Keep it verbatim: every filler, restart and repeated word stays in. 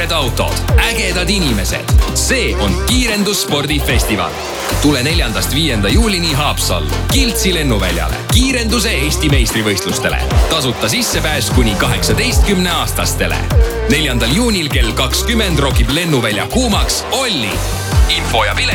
uued autod, ägedad inimesed. See on Kiirendus spordifestival. Tule neljandast viienda juulini Haapsallu, Kiltsi lennuväljale, Kiirenduse Eesti meistrivõistlustele. Tasuta sissepääs kuni kaheksateistkümne aastastele. neljandal juunil kell kakskümmend rokib lennuvälja kuumaks Olli. Info ja pilet